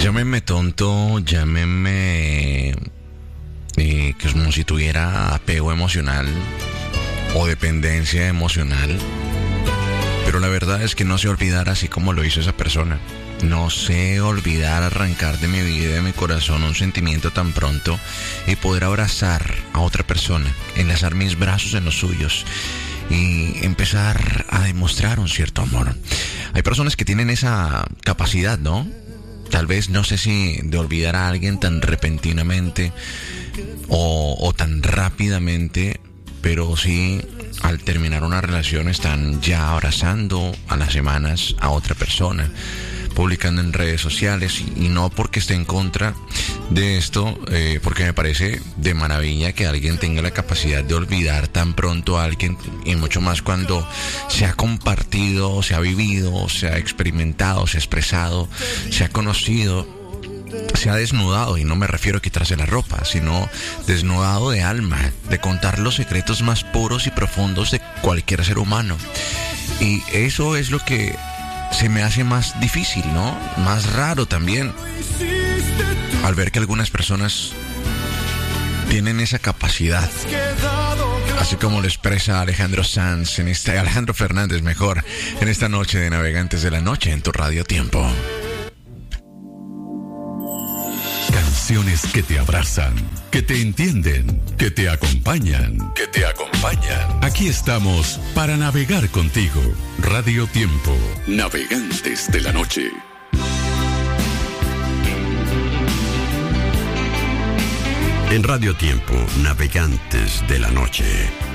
Llámenme tonto, llámenme que es como si tuviera apego emocional o dependencia emocional, pero la verdad es que no sé olvidar así como lo hizo esa persona. No sé olvidar arrancar de mi vida y de mi corazón un sentimiento tan pronto y poder abrazar a otra persona, enlazar mis brazos en los suyos y empezar a demostrar un cierto amor. Hay personas que tienen esa capacidad, ¿no? Tal vez, no sé si de olvidar a alguien tan repentinamente o tan rápidamente, pero sí al terminar una relación están ya abrazando a las semanas a otra persona, publicando en redes sociales, y no porque esté en contra de esto, porque me parece de maravilla que alguien tenga la capacidad de olvidar tan pronto a alguien, y mucho más cuando se ha compartido, se ha vivido, se ha experimentado, se ha expresado, se ha conocido, se ha desnudado, y no me refiero a quitarse la ropa, sino desnudado de alma, de contar los secretos más puros y profundos de cualquier ser humano. Y eso es lo que se me hace más difícil, ¿no? Más raro también, al ver que algunas personas tienen esa capacidad, así como lo expresa Alejandro Fernández, mejor, en esta noche de Navegantes de la Noche en tu Radio Tiempo. Canciones que te abrazan, que te entienden, que te acompañan. Aquí estamos para navegar contigo. Radio Tiempo, Navegantes de la Noche. En Radio Tiempo, Navegantes de la Noche.